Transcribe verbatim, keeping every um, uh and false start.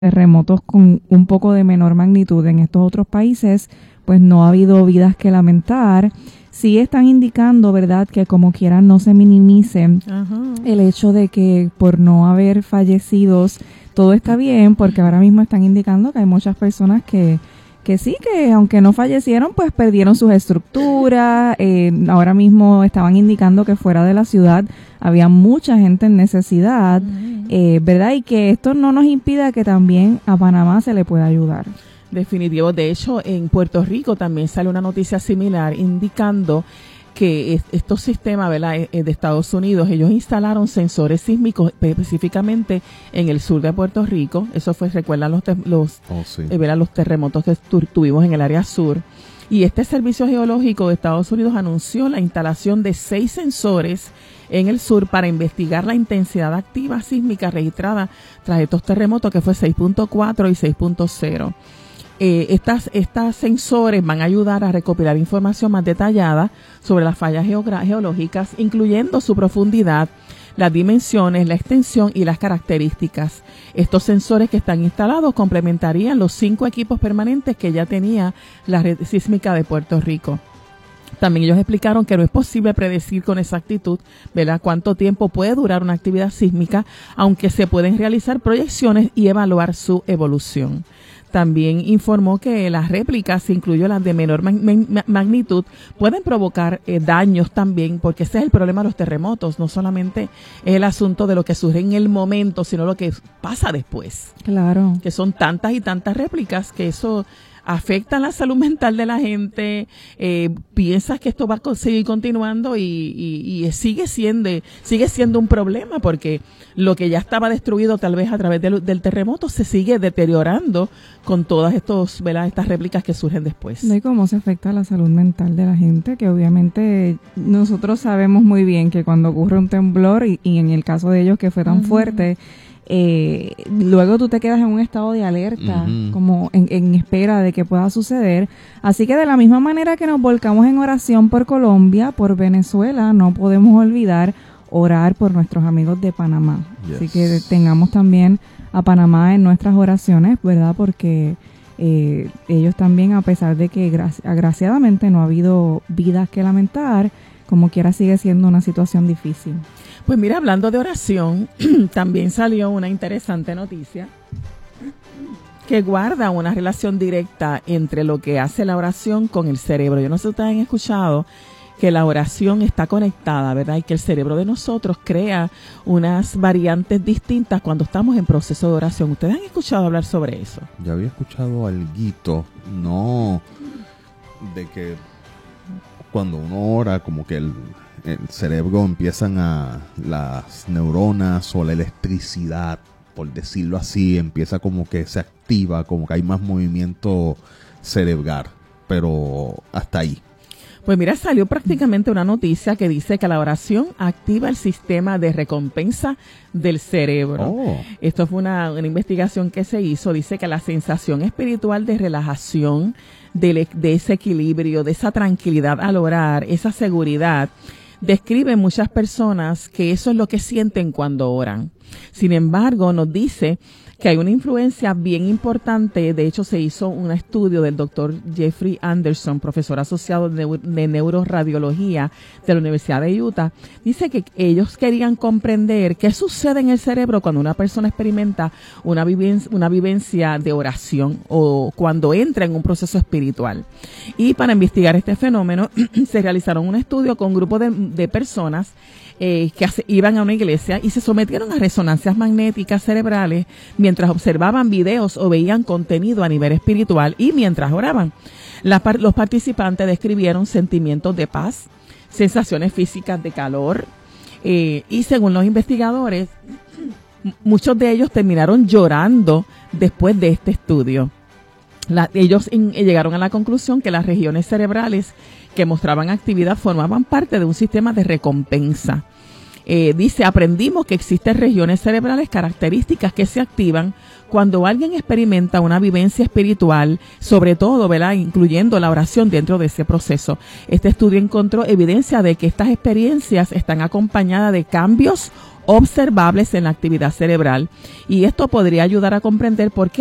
terremotos con un poco de menor magnitud en estos otros países, pues no ha habido vidas que lamentar. Sí están indicando, ¿verdad?, que como quieran no se minimice uh-huh. el hecho de que por no haber fallecidos todo está bien, porque ahora mismo están indicando que hay muchas personas que que sí, que aunque no fallecieron, pues perdieron sus estructuras. Eh, ahora mismo estaban indicando que fuera de la ciudad había mucha gente en necesidad, uh-huh. eh, ¿verdad? Y que esto no nos impida que también a Panamá se le pueda ayudar. Definitivo. De hecho, en Puerto Rico también sale una noticia similar indicando que estos sistemas, ¿verdad?, de Estados Unidos, ellos instalaron sensores sísmicos específicamente en el sur de Puerto Rico. Eso fue, recuerdan los, te, los, oh, sí. eh, ¿verdad?, los terremotos que tu, tuvimos en el área sur. Y este Servicio Geológico de Estados Unidos anunció la instalación de seis sensores en el sur para investigar la intensidad activa sísmica registrada tras estos terremotos, que fue seis punto cuatro y seis punto cero. Eh, estas, estas sensores van a ayudar a recopilar información más detallada sobre las fallas geogra- geológicas, incluyendo su profundidad, las dimensiones, la extensión y las características. Estos sensores que están instalados complementarían los cinco equipos permanentes que ya tenía la red sísmica de Puerto Rico. También ellos explicaron que no es posible predecir con exactitud, ¿verdad?, cuánto tiempo puede durar una actividad sísmica, aunque se pueden realizar proyecciones y evaluar su evolución. También informó que las réplicas, incluyendo las de menor mag- magnitud, pueden provocar eh, daños también, porque ese es el problema de los terremotos. No solamente es el asunto de lo que surge en el momento, sino lo que pasa después. Claro. Que son tantas y tantas réplicas que eso afecta la salud mental de la gente. Eh, piensas que esto va a seguir continuando y, y, y sigue siendo sigue siendo un problema, porque lo que ya estaba destruido tal vez a través del, del terremoto se sigue deteriorando con todas estos, ¿verdad?, estas réplicas que surgen después. ¿Y cómo se afecta la salud mental de la gente? Que obviamente nosotros sabemos muy bien que cuando ocurre un temblor, y, y en el caso de ellos que fue tan uh-huh. fuerte, Eh, luego tú te quedas en un estado de alerta, uh-huh. como en, en espera de que pueda suceder. Así que de la misma manera que nos volcamos en oración por Colombia, por Venezuela, no podemos olvidar orar por nuestros amigos de Panamá. Yes. Así que tengamos también a Panamá en nuestras oraciones, ¿verdad? Porque eh, ellos también, a pesar de que graci- agraciadamente no ha habido vidas que lamentar, como quiera sigue siendo una situación difícil. Pues mira, hablando de oración, también salió una interesante noticia que guarda una relación directa entre lo que hace la oración con el cerebro. Yo no sé si ustedes han escuchado que la oración está conectada, ¿verdad? Y que el cerebro de nosotros crea unas variantes distintas cuando estamos en proceso de oración. ¿Ustedes han escuchado hablar sobre eso? Ya había escuchado alguito, no de que cuando uno ora, como que el... el cerebro empiezan a las neuronas o la electricidad, por decirlo así, empieza como que se activa, como que hay más movimiento cerebral, pero hasta ahí. Pues mira, salió prácticamente una noticia que dice que la oración activa el sistema de recompensa del cerebro. Oh. Esto fue una, una investigación que se hizo. Dice que la sensación espiritual de relajación, de, de ese equilibrio, de esa tranquilidad al orar, esa seguridad, describen muchas personas que eso es lo que sienten cuando oran. Sin embargo, nos dice que hay una influencia bien importante. De hecho, se hizo un estudio del doctor Jeffrey Anderson, profesor asociado de, neu- de neuroradiología de la Universidad de Utah. Dice que ellos querían comprender qué sucede en el cerebro cuando una persona experimenta una vivencia, una vivencia de oración o cuando entra en un proceso espiritual. Y para investigar este fenómeno, se realizaron un estudio con un grupo de, de personas Eh, que hace, iban a una iglesia y se sometieron a resonancias magnéticas cerebrales mientras observaban videos o veían contenido a nivel espiritual y mientras oraban. La, los participantes describieron sentimientos de paz, sensaciones físicas de calor eh, y según los investigadores, muchos de ellos terminaron llorando después de este estudio. La, ellos in, llegaron a la conclusión que las regiones cerebrales que mostraban actividad formaban parte de un sistema de recompensa. Eh, dice, aprendimos que existen regiones cerebrales características que se activan cuando alguien experimenta una vivencia espiritual, sobre todo, ¿verdad?, incluyendo la oración dentro de ese proceso. Este estudio encontró evidencia de que estas experiencias están acompañadas de cambios observables en la actividad cerebral, y esto podría ayudar a comprender por qué